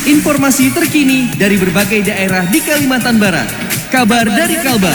Informasi terkini dari berbagai daerah di Kalimantan Barat. Kabar dari Kalbar.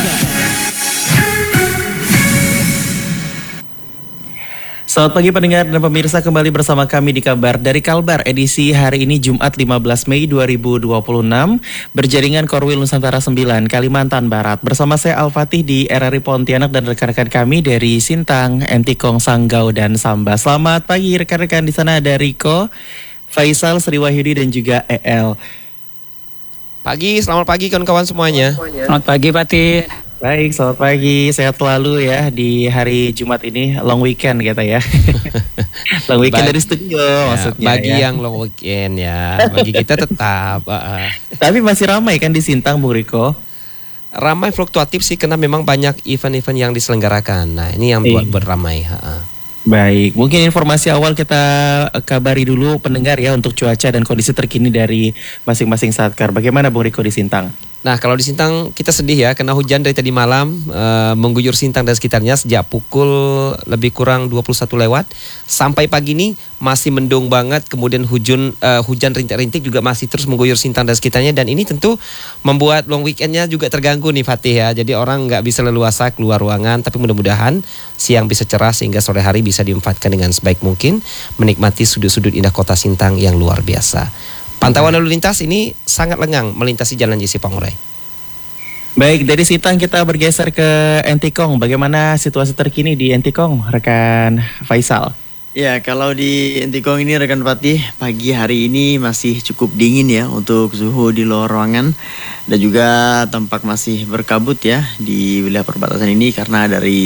Selamat pagi pendengar dan pemirsa, kembali bersama kami di Kabar dari Kalbar edisi hari ini Jumat 15 Mei 2026 berjaringan Korwil Nusantara 9 Kalimantan Barat. Bersama saya Al-Fatih di RRI Pontianak dan rekan-rekan kami dari Sintang, Entikong, Sanggau, dan Samba. Selamat pagi rekan-rekan, di sana ada Riko, Faisal, Sri Wahyudi, dan juga EL. Selamat pagi kawan-kawan semuanya. Selamat pagi Fatih. Baik, selamat pagi, sehat selalu ya di hari Jumat ini, long weekend kita ya. Long weekend dari studio ya, maksudnya bagi ya. Yang long weekend ya, bagi kita tetap. Tapi masih ramai kan di Sintang, Bung Riko? Ramai fluktuatif sih, karena memang banyak event-event yang diselenggarakan. Nah ini yang buat ramai. Baik, mungkin informasi awal kita kabari dulu pendengar ya untuk cuaca dan kondisi terkini dari masing-masing Satkar. Bagaimana Bung Riko di Sintang? Nah kalau di Sintang kita sedih ya, karena hujan dari tadi malam mengguyur Sintang dan sekitarnya sejak pukul lebih kurang 21 lewat sampai pagi ini masih mendung banget. Kemudian hujan rintik-rintik juga masih terus mengguyur Sintang dan sekitarnya, dan ini tentu membuat long weekendnya juga terganggu nih Fatih ya. Jadi orang nggak bisa leluasa keluar ruangan, tapi mudah-mudahan siang bisa cerah sehingga sore hari bisa dimanfaatkan dengan sebaik mungkin, menikmati sudut-sudut indah kota Sintang yang luar biasa. Pantauan lalu lintas ini sangat lengang melintasi Jalan JC Pangurai. Baik, dari Sintang kita bergeser ke Entikong. Bagaimana situasi terkini di Entikong, rekan Faisal? Ya, kalau di Entikong ini rekan Fatih, pagi hari ini masih cukup dingin ya untuk suhu di luar ruangan, dan juga tampak masih berkabut ya di wilayah perbatasan ini karena dari